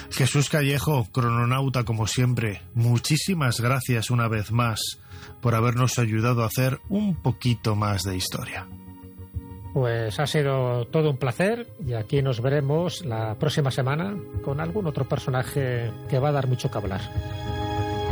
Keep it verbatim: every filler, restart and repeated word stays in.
Jesús Callejo, crononauta como siempre, muchísimas gracias una vez más por habernos ayudado a hacer un poquito más de historia. Pues ha sido todo un placer y aquí nos veremos la próxima semana con algún otro personaje que va a dar mucho que hablar.